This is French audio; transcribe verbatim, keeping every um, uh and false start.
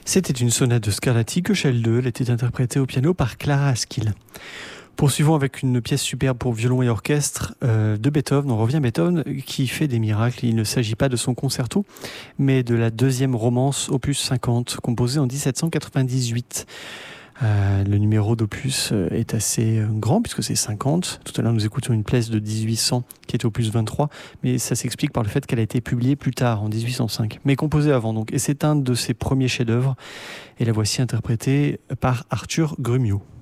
C'était une sonate de Scarlatti que Shell deux, elle était interprétée au piano par Clara Askill. Poursuivons avec une pièce superbe pour violon et orchestre euh, de Beethoven. On revient à Beethoven qui fait des miracles. Il ne s'agit pas de son concerto, mais de la deuxième romance opus cinquante, composée en dix-sept cent quatre-vingt-dix-huit. Euh, le numéro d'opus est assez grand puisque c'est cinquante. Tout à l'heure nous écoutions une pièce de dix-huit cents qui est opus vingt-trois, mais ça s'explique par le fait qu'elle a été publiée plus tard en dix-huit cent cinq, mais composée avant donc. Et c'est un de ses premiers chefs-d'œuvre et la voici interprétée par Arthur Grumio.